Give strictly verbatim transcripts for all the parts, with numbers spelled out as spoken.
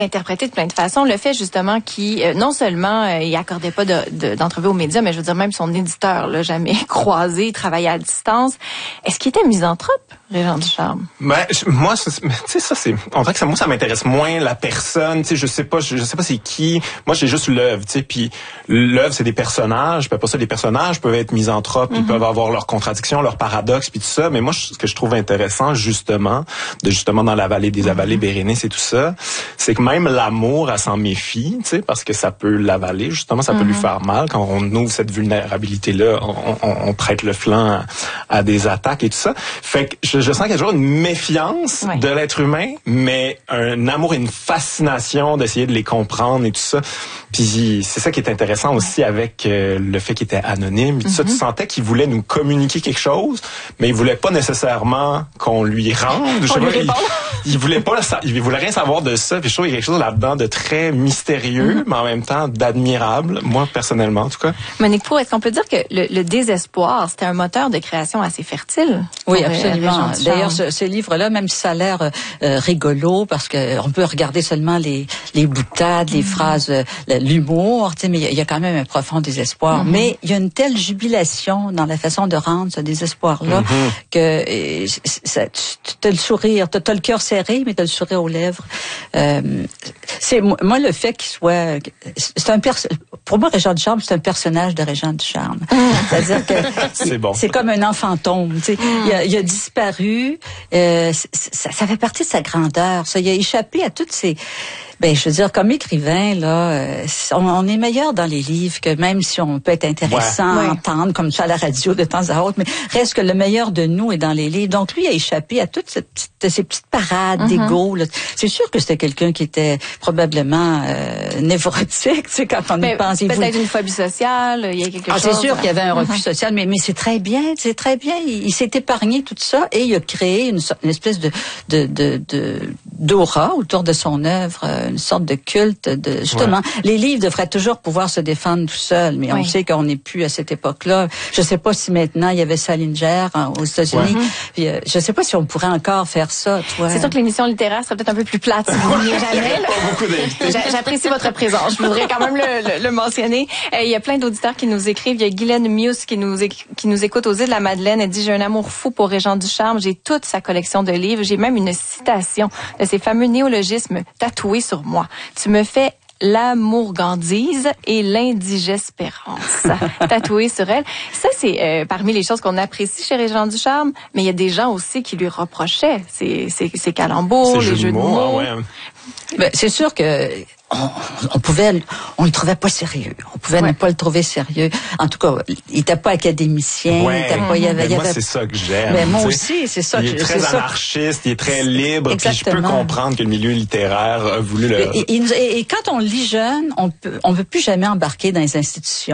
interprété de plein de façons. Le fait justement qu'il, euh, non seulement euh, il accordait pas de, de, d'entrevue aux médias, mais je veux dire même son éditeur l'a jamais croisé, il travaillait à distance. Est-ce qu'il était misanthrope, Régent Ducharme? Ben, je, moi, tu sais, ça, c'est, on dirait que ça, moi, ça m'intéresse moins la personne, tu sais, je sais pas, je, je sais pas c'est qui. Moi, j'ai juste l'œuvre, tu sais, puis l'œuvre, c'est des personnages, puis après ça, les personnages peuvent être misanthropes, mm-hmm. ils peuvent avoir leurs contradictions, leurs paradoxes, puis tout ça. Mais moi, ce que je trouve intéressant, justement, de justement dans la vallée des avalées, mm-hmm. Bérénice et tout ça, c'est que même l'amour, elle s'en méfie, tu sais, parce que ça peut l'avaler, justement, ça mm-hmm. peut lui faire mal. Quand on ouvre cette vulnérabilité-là, on, on, on prête le flanc à, à des attaques et tout ça. Fait que je, je sens qu'il y a toujours une méfiance oui. de l'être humain, mais un amour et une fascination d'essayer de les comprendre et tout ça. Puis c'est ça qui est intéressant aussi avec euh, le fait qu'il était anonyme. Mm-hmm. Ça, tu sentais qu'il voulait nous communiquer quelque chose, mais il voulait pas nécessairement qu'on lui rende. Je sais pas, il, il voulait pas, il voulait rien savoir de ça. Puis je trouve qu'il y a quelque chose là-dedans de très mystérieux, mm-hmm. mais en même temps d'admirable. Moi, personnellement, en tout cas. Monique Proulx, est-ce qu'on peut dire que le, le désespoir, c'était un moteur de création assez fertile? Oui, absolument. D'ailleurs, ce, ce livre-là, même si ça a l'air euh, rigolo, parce que on peut regarder seulement les, les boutades, les mm-hmm. phrases, euh, l'humour, tu sais, mais il y a quand même un profond désespoir. Mm-hmm. Mais il y a une telle jubilation dans la façon de rendre ce désespoir-là mm-hmm. que euh, ça, tu as le sourire, tu as le cœur serré, mais tu as le sourire aux lèvres. Euh, c'est moi le fait qu'il soit, c'est un perso- pour moi Régent Ducharme, c'est un personnage de Régent Ducharme. Mm. C'est-à-dire que c'est, bon. c'est comme un enfant fantôme. Tu sais, mm. il, a, il a disparu. Euh, ça, ça fait partie de sa grandeur. Ça, il a échappé à toutes ces. Ben, je veux dire, comme écrivain, là, on, on est meilleur dans les livres que même si on peut être intéressant ouais. à entendre comme ça à la radio de temps à autre, mais reste que le meilleur de nous est dans les livres. Donc, lui a échappé à toutes ces petites, ces petites parades mm-hmm. d'égo. Là. C'est sûr que c'était quelqu'un qui était probablement euh, névrotique, tu sais, quand on mais y pense. Peut-être vous... une phobie sociale, il y a quelque ah, chose. C'est sûr qu'il y avait un refus mm-hmm. social, mais, mais c'est très bien, c'est très bien. Il, il s'est épargné tout ça et il a créé une, une espèce de, de, de, de, d'aura autour de son œuvre, une sorte de culte. De justement, ouais. les livres devraient toujours pouvoir se défendre tout seuls, mais oui. on sait qu'on n'est plus à cette époque-là. Je sais pas si maintenant il y avait Salinger hein, aux États-Unis. Ouais. Puis, euh, je sais pas si on pourrait encore faire ça. Toi. C'est sûr que l'émission littéraire serait peut-être un peu plus plate si vous veniez jamais. J'apprécie votre présence. Je voudrais quand même le, le, le mentionner. Euh, il y a plein d'auditeurs qui nous écrivent. Il y a Guylaine Mius qui nous qui nous écoute aux îles de la Madeleine. Elle dit: j'ai un amour fou pour Régent Ducharme. J'ai toute sa collection de livres. J'ai même une citation de ces fameux néologismes tatoués sur moi. Tu me fais l'amourgandise et l'indigespérance tatouée sur elle. Ça, c'est euh, parmi les choses qu'on apprécie chez Régent Ducharme, mais il y a des gens aussi qui lui reprochaient ces, ces, ces calembours, les jeux de mots. Ah ouais. Ben, c'est sûr que on, on pouvait, on le trouvait pas sérieux. On pouvait ouais. ne pas le trouver sérieux. En tout cas, il était pas académicien. Ouais. Il était pas, il y avait, mais il y moi, avait... c'est ça que j'aime. Mais moi aussi, c'est ça. Il que est très c'est anarchiste, ça. Il est très libre. Exactement. Puis je peux comprendre que le milieu littéraire a voulu le. Et, et, et, et quand on lit jeune, on peut, on veut plus jamais embarquer dans les institutions.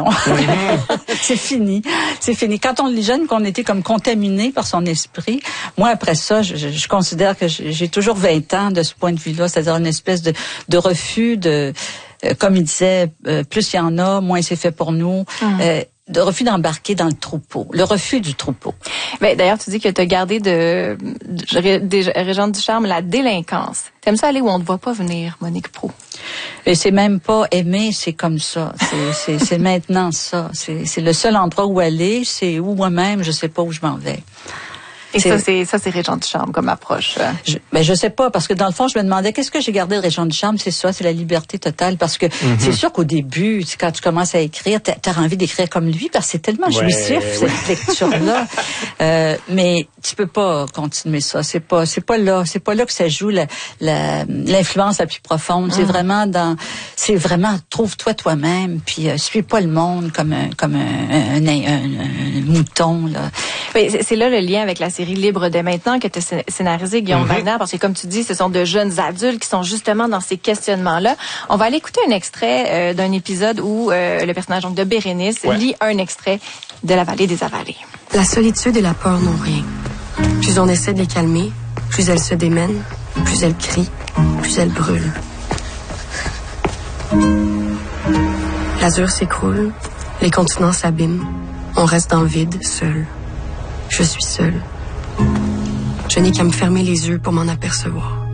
c'est fini, c'est fini. Quand on lit jeune, qu'on était comme contaminé par son esprit. Moi, après ça, je, je, je considère que j'ai toujours vingt ans de ce point de vue-là, c'est-à-dire une espèce de, de refus de. Euh, comme il disait, euh, plus il y en a, moins c'est fait pour nous. Mmh. Euh, de refus d'embarquer dans le troupeau, le refus du troupeau. Mais d'ailleurs, tu dis que tu as gardé de, de, de Régent Ducharme la délinquance. T'aimes ça aller où on ne voit pas venir, Monique Proulx? Et c'est même pas aimer, c'est comme ça. C'est, c'est, c'est maintenant ça. C'est, c'est le seul endroit où aller, c'est où moi-même, je sais pas où je m'en vais. Et c'est... ça, c'est ça, c'est Régent Ducharme comme approche. Je, ben je sais pas, parce que dans le fond, je me demandais qu'est-ce que j'ai gardé de Régent Ducharme. C'est ça, c'est la liberté totale, parce que mm-hmm. c'est sûr qu'au début, quand tu commences à écrire, t'as, t'as envie d'écrire comme lui, parce que c'est tellement ouais, jouissif ouais. cette lecture-là. euh, mais tu peux pas continuer ça. C'est pas, c'est pas là, c'est pas là que ça joue la, la, l'influence la plus profonde. Mm. C'est vraiment dans, c'est vraiment trouve-toi toi-même, puis euh, suis pas le monde comme un, comme un, un, un, un, un mouton là. Mais c'est, c'est là le lien avec la série Libre dès maintenant que tu as scénarisé, Guillaume mm-hmm. Wagner, parce que comme tu dis, ce sont de jeunes adultes qui sont justement dans ces questionnements-là. On va aller écouter un extrait euh, d'un épisode où euh, le personnage donc, de Bérénice ouais. lit un extrait de La vallée des avalées. La solitude et la peur n'ont rien. Plus on essaie de les calmer, plus elles se démènent, plus elles crient, plus elles brûlent. L'azur s'écroule, les continents s'abîment, on reste dans le vide, seul. Je suis seule. Je n'ai qu'à me fermer les yeux pour m'en apercevoir.